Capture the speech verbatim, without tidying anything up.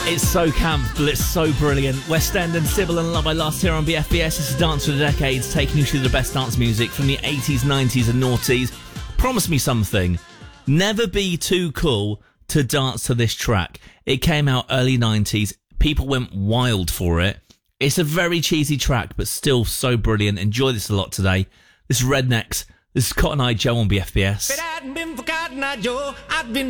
It's so camp, but it's so brilliant. West End and Sybil and Love I Lost here on B F B S. It's a dance for the decades, taking you through the best dance music from the eighties, nineties and noughties. Promise me something. Never be too cool to dance to this track. It came out early nineties. People went wild for it. It's a very cheesy track, but still so brilliant. Enjoy this a lot today. This is Rednecks. This is Cotton Eye Joe on B F B S. If it hadn't been for Cotton Eye Joe, I'd been